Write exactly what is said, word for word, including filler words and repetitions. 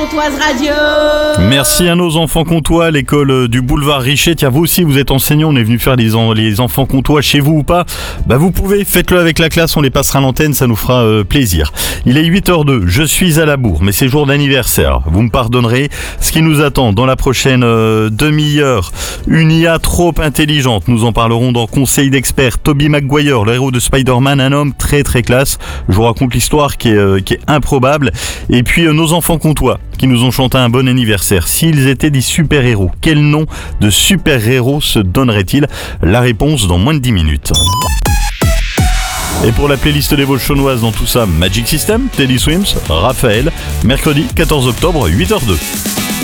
Comtoise Radio. Merci à nos enfants comtois, l'école du boulevard Richer. Tiens, vous aussi, vous êtes enseignants, on est venu faire les, en, les enfants comtois chez vous ou pas? Bah vous pouvez, faites-le avec la classe, on les passera à l'antenne, ça nous fera euh, plaisir. Il est huit heures deux, je suis à la bourre, mais c'est jour d'anniversaire. Vous me pardonnerez, ce qui nous attend dans la prochaine euh, demi-heure. Une I A trop intelligente, nous en parlerons dans Conseil d'experts. Tobey Maguire, le héros de Spider-Man, un homme très très classe. Je vous raconte l'histoire qui est, euh, qui est improbable. Et puis euh, nos enfants comtois qui nous ont chanté un bon anniversaire. S'ils étaient des super-héros, quel nom de super-héros se donnerait-il? La réponse dans moins de dix minutes. Et pour la playlist des Vosges-Chaunoises dans tout ça, Magic System, Teddy Swims, Raphaël, mercredi quatorze octobre, huit heures deux.